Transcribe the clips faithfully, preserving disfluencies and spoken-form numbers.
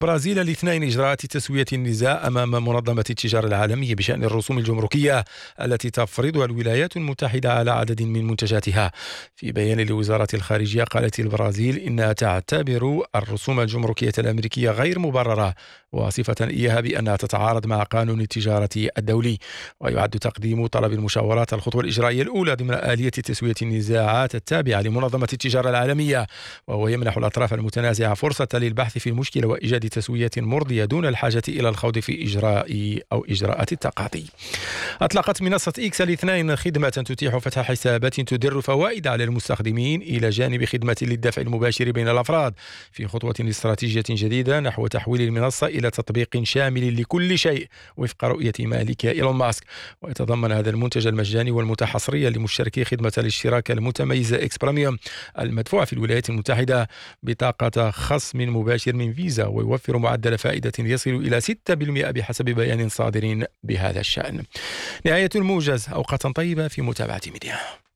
برازيل الاثنين إجراءات تسوية النزاع أمام منظمة التجارة العالمية بشأن الرسوم الجمركية التي تفرضها الولايات المتحدة على عدد من منتجاتها. في بيان لوزارة الخارجية قالت البرازيل إنها تعتبر الرسوم الجمركية الأمريكية غير مبررة، واصفة إياها بأنها تتعارض مع قانون التجارة الدولي. ويعد تقديم طلب المشاورات الخطوة الإجرائية الأولى ضمن آلية تسوية النزاعات التابعة لمنظمة التجارة العالمية، وهو يمنح الأطراف المتنازعة فرصة للبحث في المشكلة وإيجاد تسوية مرضية دون الحاجة إلى الخوض في إجراء أو إجراءات التقاضي. أطلقت منصة إكس الاثنين خدمة تتيح فتح حسابات تدر فوائد على المستخدمين إلى جانب خدمة للدفع المباشر بين الأفراد، في خطوة استراتيجية جديدة نحو تحويل المنصة إلى تطبيق شامل لكل شيء وفق رؤية مالك إيلون ماسك. ويتضمن هذا المنتج المجاني والمتحصري لمشتركي خدمة الاشتراك المتميزة إكس بريميوم المدفوعة في الولايات المتحدة بطاقة خصم مباشر من فيزا، ويوفر معدل فائدة يصل إلى ستة بالمئة بحسب بيان صادر بهذا الشأن. نهاية الموجز، أوقاتا طيبة في متابعة ميديا.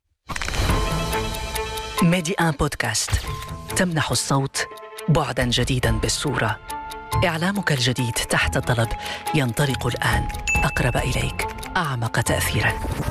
ميديا بودكاست تمنح الصوت بعدا جديدا بالصورة. إعلامك الجديد تحت الطلب ينطلق الآن، أقرب إليك، أعمق تأثيرا.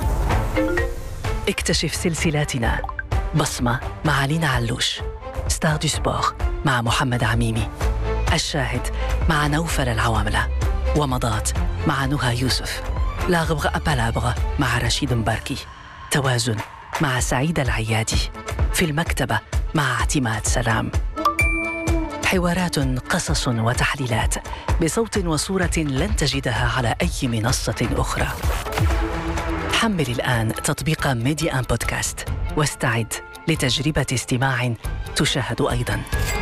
اكتشف سلسلاتنا: بصمة مع لينا علوش، ستار دو سبور مع محمد عميمي، الشاهد مع نوفل العواملة، ومضات مع نهى يوسف، لاغبغ أبالابغ مع رشيد مباركي، توازن مع سعيد العيادي، في المكتبة مع اعتماد سلام. حوارات، قصص وتحليلات بصوت وصورة لن تجدها على أي منصة أخرى. حمل الآن تطبيق ميديا بودكاست واستعد لتجربة استماع تشاهد أيضاً.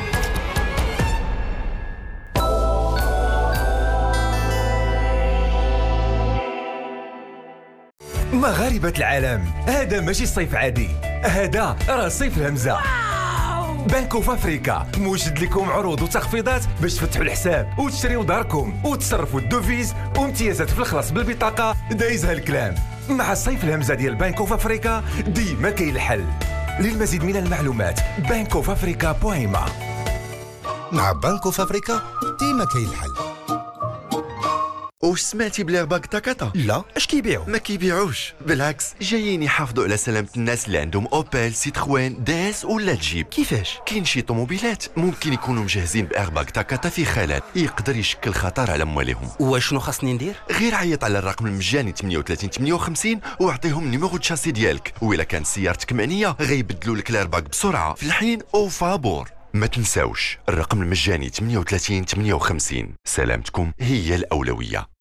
مغاربة العالم، هذا ماشي الصيف عادي، هذا راه صيف الهمزة. بنك اوف افريكا موجد لكم عروض وتخفيضات باش تفتحوا الحساب وتشريوا داركم وتصرفوا الدوفيز وامتيازات في الخلاص بالبطاقة. دايزها الكلام. مع الصيف الهمزة ديال بنك اوف افريكا ديما كاين الحل. للمزيد من المعلومات بنك اوف افريكا بويما. مع بنك اوف افريكا ديما كاين الحل. واش سمعتي بلي باك تاكاتا؟ لا، اش كيبيعوا؟ ما كيبيعوش، بالعكس جايين يحافظوا على سلامة الناس اللي عندهم اوبيل، سيتروين، داس ولا جيب. كيفاش؟ كاين شي طوموبيلات ممكن يكونوا مجهزين بايرباك تاكاتا في خلال يقدر يشكل خطر على مواليهم. واشنو خاصني ندير؟ غير عيط على الرقم المجاني ثمانية وثلاثين ثمانية وخمسين واعطيهم نيميرو تشاسي ديالك، وإلا كانت سيارتك معنيه غيبدلوا لك الايرباك بسرعه في الحين او فابور. ما تنساوش الرقم المجاني ثمانية وثلاثين ثمانية وخمسين. سلامتكم هي الأولوية.